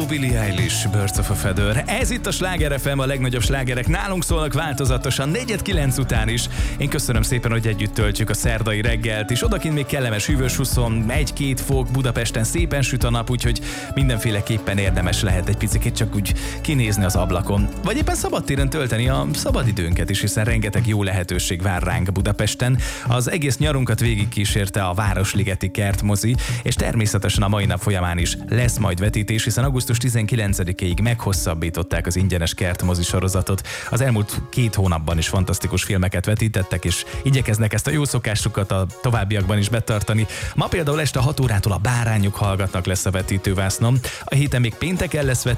Billie Eilish, Birds of a Feather. Ez itt a Sláger FM, a legnagyobb slágerek nálunk szólnak változatosan, 4:09 után is. Én köszönöm szépen, hogy együtt töltjük a szerdai reggelt, és odakint még kellemes hűvös 21-2 fok, Budapesten szépen süt a nap, úgyhogy mindenféleképpen érdemes lehet egy picit csak úgy kinézni az ablakon. Vagy éppen szabadtéren tölteni a szabadidőnket is, hiszen rengeteg jó lehetőség vár ránk Budapesten. Az egész nyarunkat végigkísérte a Városligeti Kertmozi, és természetesen a mai nap folyamán is lesz majd vetítés, hiszen augusztus 19-ig meghosszabbították az ingyenes kertmozi sorozatot. Az elmúlt 2 hónapban is fantasztikus filmeket vetítettek, és igyekeznek ezt a jó szokásukat a továbbiakban is betartani. Ma például este 6 órától a Bárányok hallgatnak lesz a vetítővásznon. A héten még pénteken lesz